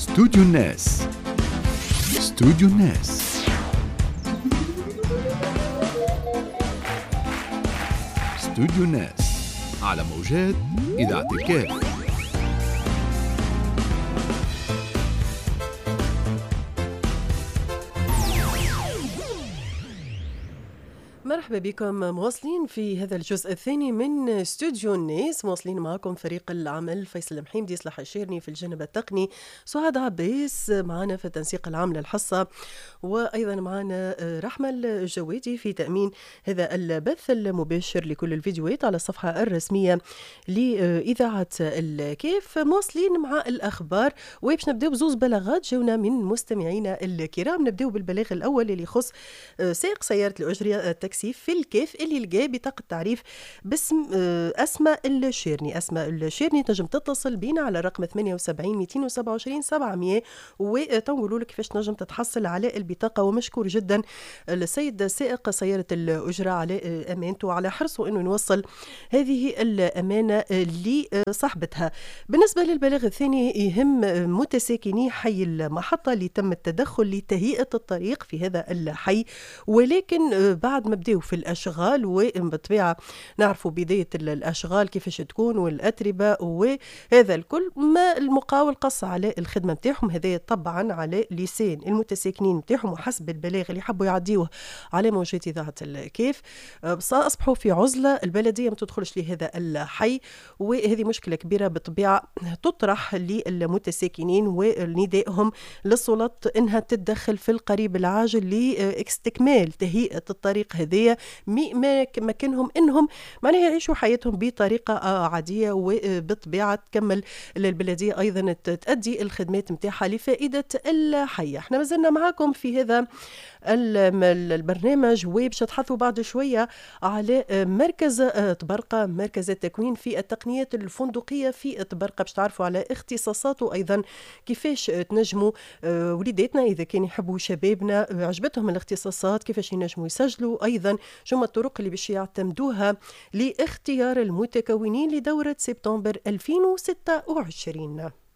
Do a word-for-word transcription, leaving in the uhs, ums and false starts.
استوديو الناس. استوديو الناس. استوديو الناس على موجات إذاعة الكاف. مرحبا بكم مواصلين في هذا الجزء الثاني من استوديو الناس. مواصلين معكم فريق العمل فيصل المحيمدي، صلاح الشيرني في الجانب التقني، سعاد عباس معنا في التنسيق العام للحصة، وأيضا معنا رحمة الجوادي في تأمين هذا البث المباشر لكل الفيديوهات على الصفحة الرسمية لإذاعة الكيف. مواصلين مع الأخبار وباش نبداو بزوز بلاغات جونا من مستمعينا الكرام. نبداو بالبلاغ الأول اللي يخص سائق سيارة الأجرة التاكسي في الكيف اللي لقى بطاقة تعريف باسم أسماء الشيرني. أسماء الشيرني تنجم تتصل بينا على الرقم ثمانية وسبعين مئتين وسبعة وعشرين سبعمية وتنقولوا لك كيفاش تنجم تتحصل على البطاقة. ومشكور جدا السيد سائق سيارة الأجرة على أمانته وعلى حرصه أنه نوصل هذه الأمانة لصاحبتها. بالنسبة للبلاغ الثاني يهم متساكني حي المحطة اللي تم التدخل لتهيئة الطريق في هذا الحي، ولكن بعد ما بداوا في الأشغال وبالطبيعة نعرفوا بداية الأشغال كيفاش تكون والأتربة وهذا الكل، ما المقاول قص على الخدمة متاعهم. هذا طبعا على لسان المتساكنين متاعهم وحسب البلاغ اللي حبوا يعديوه على موجات إذاعة الكيف. أصبحوا في عزلة، البلدية ما تدخلش لهذا الحي، وهذه مشكلة كبيرة بالطبيعة تطرح للمتساكنين وندائهم للسلطات انها تتدخل في القريب العاجل لاستكمال تهيئة الطريق هذية ما مكنهم انهم معناها يعيشوا حياتهم بطريقة عادية، وبالطبيعة تكمل البلدية ايضا تؤدي الخدمات متاعها لفائدة الحي. احنا مازلنا معاكم في هذا البرنامج وباش نتحدثوا بعد شوية على مركز طبرقة، مركز التكوين في التقنيات الفندقية في طبرقة، باش تعرفوا على اختصاصاته ايضا كيفاش تنجموا وليداتنا اذا كان يحبوا شبابنا عجبتهم الاختصاصات كيفاش ينجموا يسجلوا، ايضا شو الطرق اللي باش يعتمدوها لاختيار المتكونين لدورة سبتمبر ألفين وستة وعشرين.